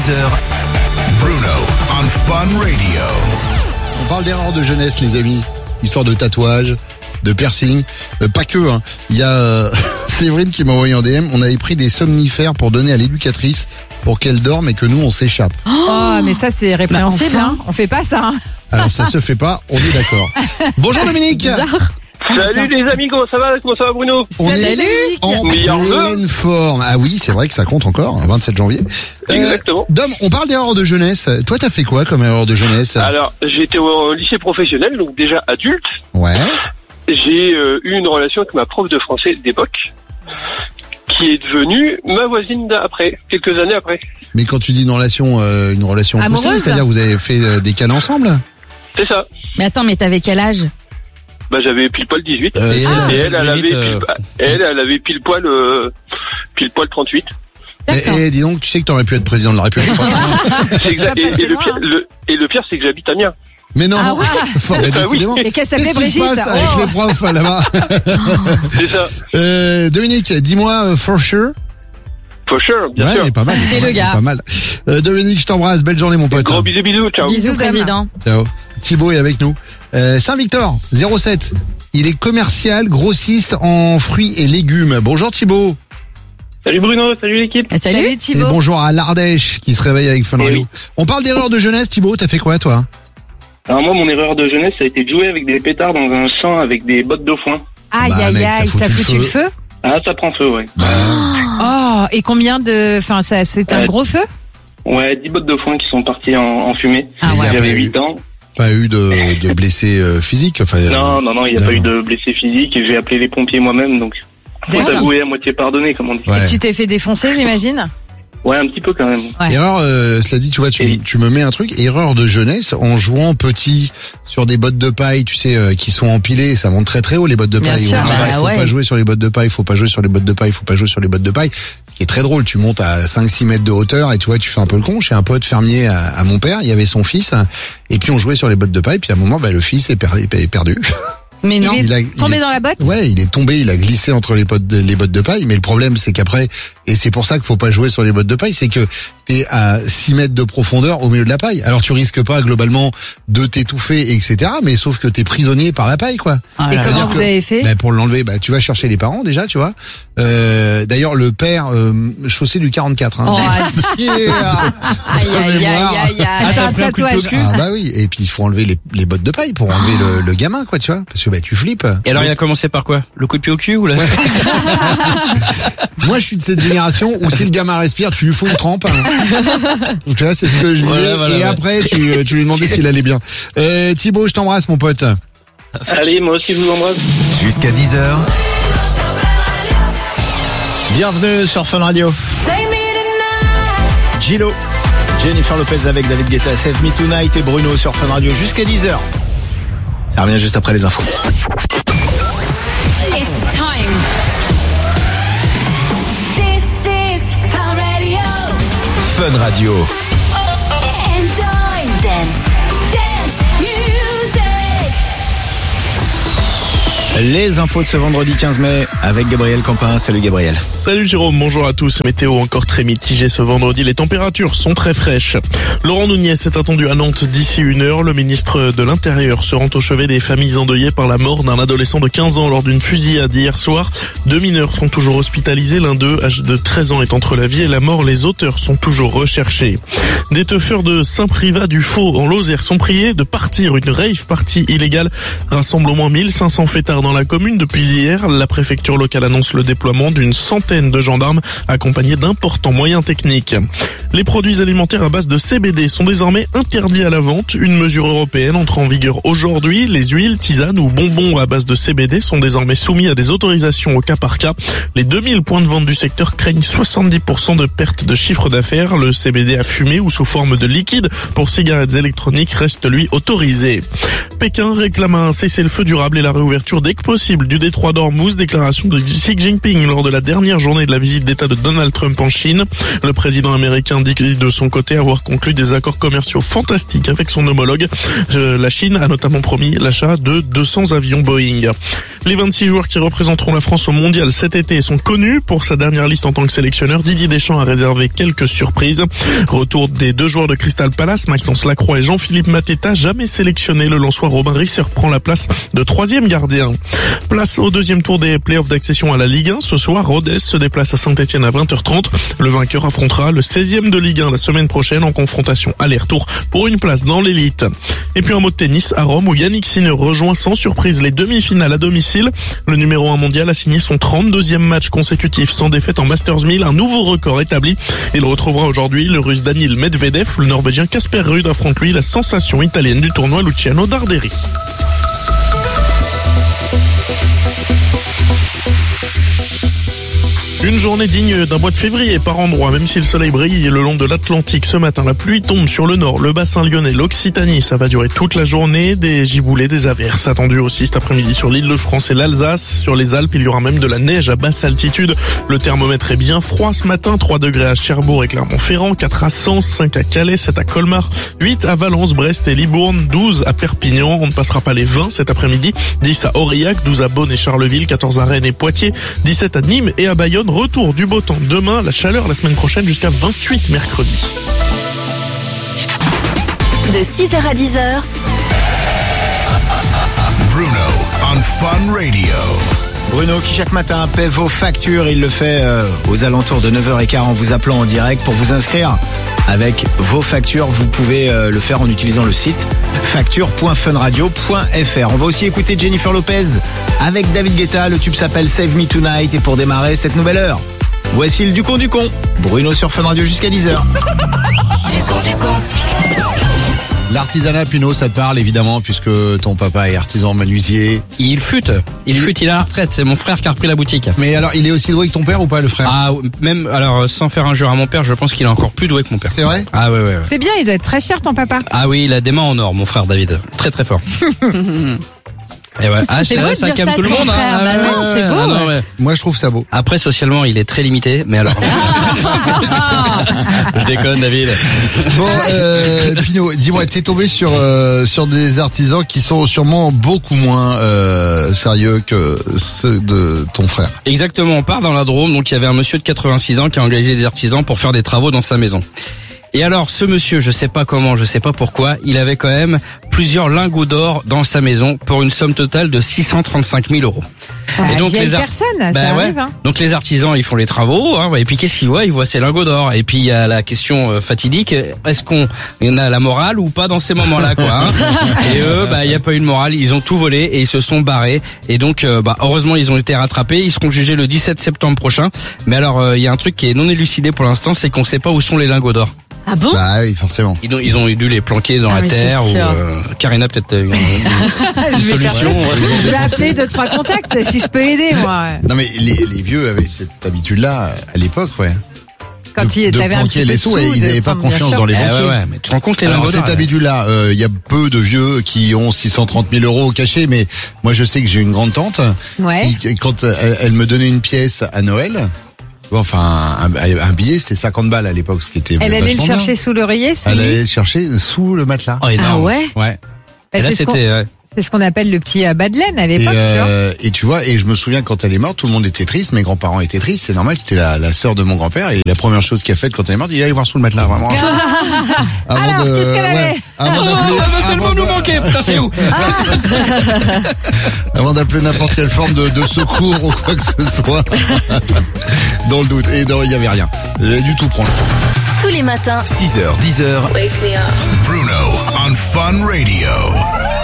Bruno on Fun Radio. On parle d'erreurs de jeunesse, les amis. Histoire de tatouage, de piercing. Pas que, hein. Il y a Séverine qui m'a envoyé en DM. On avait pris des somnifères pour donner à l'éducatrice pour qu'elle dorme et que nous, on s'échappe. Oh, mais ça, c'est répréhensible, hein. On fait pas ça, hein. Alors, ça se fait pas, on est d'accord. Bonjour Dominique. Salut les amis, comment ça va Bruno? On est en pleine forme. Ah oui, c'est vrai que ça compte encore, 27 janvier. Exactement. Dom, on parle d'erreur de jeunesse. Toi, t'as fait quoi comme erreur de jeunesse? Alors, j'étais au lycée professionnel, donc déjà adulte. Ouais. J'ai eu une relation avec ma prof de français d'époque, qui est devenue ma voisine d'après, quelques années après. Mais quand tu dis une relation amoureuse, c'est-à-dire que vous avez fait des câlins ensemble? C'est ça. Mais attends, mais t'avais quel âge? Bah j'avais pile poil 18 et elle avait pile poil 38. Et dis donc, tu sais que t'aurais pu être président de la République. C'est exact. Et le pire c'est que j'habite à Amiens. Mais non, ah ouais. décidément. Et qu'elle s'appelait Brigitte. Qu'est-ce qui se passe avec les profs là-bas? C'est ça. Dominique, dis-moi for sure. For sure, bien sûr. Ouais, pas mal. C'est le gars. Pas mal. Dominique, je t'embrasse. Belle journée, mon pote. Gros bisous, ciao. Bisous, président. Ciao. Thibaut est avec nous. Saint-Victor, 07. Il est commercial, grossiste en fruits et légumes. Bonjour Thibaut. Salut Bruno, salut l'équipe. Salut Thibaut. Et bonjour à l'Ardèche qui se réveille avec Fun Radio. Oui. On parle d'erreur de jeunesse, Thibaut. T'as fait quoi, toi? Alors moi, mon erreur de jeunesse, ça a été de jouer avec des pétards dans un champ avec des bottes de foin. Aïe, Bah, aïe, mec, aïe, t'as foutu le feu? Ah, ça prend feu, ouais. Oh, et combien de... Enfin, ça, c'est un gros feu? Ouais, 10 bottes de foin qui sont parties en fumée. Ah ouais. J'avais 8 ans. Pas eu de blessés physiques, enfin. Non, il n'y a pas eu de blessés physiques et j'ai appelé les pompiers moi-même, donc faut D'accord. avouer à moitié pardonné, comme on dit. Ouais. Et tu t'es fait défoncer, j'imagine? Ouais, un petit peu quand même. Ouais. Erreur, cela dit, tu vois, tu me mets un truc, erreur de jeunesse en jouant petit sur des bottes de paille, tu sais, qui sont empilées, ça monte très très haut les bottes de Bien paille. sûr, On dit, bah faut ouais. pas jouer sur les bottes de paille, faut pas jouer sur les bottes de paille, faut pas jouer sur les bottes de paille. Ce qui est très drôle, tu montes à 5-6 mètres de hauteur et tu vois, tu fais un peu le con. Chez un pote fermier à mon père, il y avait son fils et puis on jouait sur les bottes de paille, puis à un moment, bah, le fils est perdu. Mais non. Il est tombé dans la botte? Ouais, il est tombé, il a glissé entre les bottes de paille, mais le problème c'est qu'après, et c'est pour ça qu'il faut pas jouer sur les bottes de paille, c'est que t'es à 6 mètres de profondeur au milieu de la paille. Alors tu risques pas globalement de t'étouffer, etc. Mais sauf que t'es prisonnier par la paille, quoi. Et comment vous avez fait? Bah, pour l'enlever, bah, tu vas chercher les parents déjà, tu vois. D'ailleurs, le père, chaussée du 44. Hein. Oh, adieu. Aïe, aïe. C'est un tatouage. Ah bah oui, et puis il faut enlever les bottes de paille pour enlever le gamin, quoi, tu vois. Parce que bah tu flippes. Et alors il a commencé par quoi? Le coup de pied au cul ou là? Moi je suis de cette génération où si le gamin respire, tu lui fous une trempe. Hein. Tu vois, c'est ce que je voulais. Voilà. Après tu lui demandais s'il allait bien. Thibaut, je t'embrasse mon pote. Allez, moi aussi je vous embrasse. Jusqu'à 10h. Bienvenue sur Fun Radio. Gillo, Jennifer Lopez avec David Guetta, Save Me Tonight et Bruno sur Fun Radio jusqu'à 10h. Ça revient juste après les infos. It's time. This is Fun Radio. Fun Radio. Enjoy. Dance music. Les infos de ce vendredi 15 mai avec Gabriel Campin. Salut Gabriel. Salut Jérôme, bonjour à tous. Météo encore très mitigée ce vendredi. Les températures sont très fraîches. Laurent Nunez est attendu à Nantes d'ici 1 heure. Le ministre de l'Intérieur se rend au chevet des familles endeuillées par la mort d'un adolescent de 15 ans lors d'une fusillade hier soir. 2 mineurs sont toujours hospitalisés. L'un d'eux, âgé de 13 ans, est entre la vie et la mort. Les auteurs sont toujours recherchés. Des teufeurs de Saint-Privat du Faux en Lozère sont priés de partir. Une rave party illégale rassemble au moins 1500 fêtards dans la commune depuis hier. La préfecture locale annonce le déploiement d'une centaine de gendarmes accompagnés d'importants moyens techniques. Les produits alimentaires à base de CBD sont désormais interdits à la vente. Une mesure européenne entre en vigueur aujourd'hui. Les huiles, tisanes ou bonbons à base de CBD sont désormais soumis à des autorisations au cas par cas. Les 2000 points de vente du secteur craignent 70% de perte de chiffre d'affaires. Le CBD à fumer ou sous forme de liquide pour cigarettes électroniques reste lui autorisé. Pékin réclame un cessez-le-feu durable et la réouverture dès que possible du détroit d'Ormuz, déclaration de Xi Jinping lors de la dernière journée de la visite d'État de Donald Trump en Chine. Le président américain dit de son côté avoir conclu des accords commerciaux fantastiques avec son homologue. La Chine a notamment promis l'achat de 200 avions Boeing. Les 26 joueurs qui représenteront la France au mondial cet été sont connus. Pour sa dernière liste en tant que sélectionneur, Didier Deschamps a réservé quelques surprises. Retour des 2 joueurs de Crystal Palace, Maxence Lacroix et Jean-Philippe Mateta, jamais sélectionné. Le Lensois Robin Risser prend la place de 3e gardien. Place au 2e tour des playoffs d'accession à la Ligue 1. Ce soir, Rodez se déplace à Saint-Etienne à 20h30. Le vainqueur affrontera le 16e de Ligue 1 la semaine prochaine en confrontation aller-retour pour une place dans l'élite. Et puis un mot de tennis à Rome où Yannick Sinner rejoint sans surprise les demi-finales à domicile. Le numéro 1 mondial a signé son 32e match consécutif sans défaite en Masters 1000, un nouveau record établi. Il retrouvera aujourd'hui le Russe Daniil Medvedev. Le Norvégien Casper Ruud affronte lui la sensation italienne du tournoi Luciano Darderi. Une journée digne d'un mois de février par endroit, même si le soleil brille le long de l'Atlantique ce matin. La pluie tombe sur le nord, le bassin lyonnais, l'Occitanie. Ça va durer toute la journée. Des giboulées, des averses attendues aussi cet après-midi sur l'Île-de-France et l'Alsace. Sur les Alpes, il y aura même de la neige à basse altitude. Le thermomètre est bien froid ce matin. 3 degrés à Cherbourg et Clermont-Ferrand, 4 à Sens, 5 à Calais, 7 à Colmar, 8 à Valence, Brest et Libourne, 12 à Perpignan. On ne passera pas les 20 cet après-midi. 10 à Aurillac, 12 à Beaune et Charleville, 14 à Rennes et Poitiers, 17 à Nîmes et à Bayonne. Retour du beau temps demain, la chaleur la semaine prochaine jusqu'à 28 mercredi. De 6h à 10h, Bruno on Fun Radio. Bruno qui chaque matin paie vos factures, il le fait aux alentours de 9h15 en vous appelant en direct. Pour vous inscrire avec vos factures, vous pouvez le faire en utilisant le site facture.funradio.fr. On va aussi écouter Jennifer Lopez avec David Guetta. Le tube s'appelle Save Me Tonight et pour démarrer cette nouvelle heure, voici le Ducon du Con. Bruno sur Fun Radio jusqu'à 10h. L'artisanat, Pino, ça te parle évidemment puisque ton papa est artisan menuisier. Il fut, il est à la retraite, c'est mon frère qui a repris la boutique. Mais alors, il est aussi doué que ton père ou pas, le frère? Ah, même, alors, sans faire injure à mon père, je pense qu'il est encore plus doué que mon père. C'est vrai? Ah ouais. C'est bien, il doit être très fier ton papa. Ah oui, il a des mains en or, mon frère David. Très très fort. Et ouais. Ah, C'est c'est beau vrai, de ça dire calme ça tout le de ton monde. frère. Bah non, c'est beau. Ah non, ouais. Moi, je trouve ça beau. Après, socialement, il est très limité, mais alors. Je déconne, David. Bon, Pino, dis-moi, t'es tombé sur des artisans qui sont sûrement beaucoup moins sérieux que ceux de ton frère. Exactement, on part dans la Drôme, donc il y avait un monsieur de 86 ans qui a engagé des artisans pour faire des travaux dans sa maison. Et alors, ce monsieur, je sais pas comment, je sais pas pourquoi, il avait quand même plusieurs lingots d'or dans sa maison pour une somme totale de 635 000 euros. Et donc personne, ça arrive. Hein. Donc les artisans, ils font les travaux, hein, et puis qu'est-ce qu'ils voient? Ils voient ces lingots d'or. Et puis il y a la question fatidique, est-ce qu'on a la morale ou pas dans ces moments-là, quoi, hein? Et eux, il y a pas eu de morale, ils ont tout volé et ils se sont barrés. Et donc, heureusement, ils ont été rattrapés. Ils seront jugés le 17 septembre prochain. Mais alors, il y a un truc qui est non élucidé pour l'instant, c'est qu'on sait pas où sont les lingots d'or. Ah bon? Bah oui, forcément. Ils ont dû les planquer dans la terre ou Karina peut-être une solution. Je vais appeler 2-3 contacts si je peux aider, moi. Non mais les vieux avaient cette habitude-là à l'époque, ouais. Quand de t'avais un petit planquer peu les de sous sous, et ils n'avaient pas confiance dans les banquiers. Ouais, mais tu te rends compte les lingots Alors d'or. cette habitude-là, il y a peu de vieux qui ont 630 000 euros cachés, mais moi je sais que j'ai une grande tante. Ouais. Qui, quand elle me donnait une pièce à Noël. Enfin, un billet, c'était 50 balles à l'époque, ce qui était Elle allait le vachement chercher bien. sous l'oreiller, sous Elle le lit. allait le chercher sous le matelas. Oh, énorme. Ah ouais? Ouais. Et là, c'était, C'est ce qu'on appelle le petit bas de laine à l'époque, tu vois. Et tu vois, et je me souviens quand elle est morte, tout le monde était triste, mes grands-parents étaient tristes, c'est normal, c'était la sœur de mon grand-père, et la première chose qu'il a faite quand elle est morte, il allait voir sous le matelas, vraiment. Alors, qu'est-ce qu'elle avait? Avant d'appeler n'importe quelle forme de secours ou quoi que ce soit, dans le doute. Et non, il y avait rien. J'avais du tout prendre. tous les matins, 6h, 10h. Wake me up. Bruno on Fun Radio.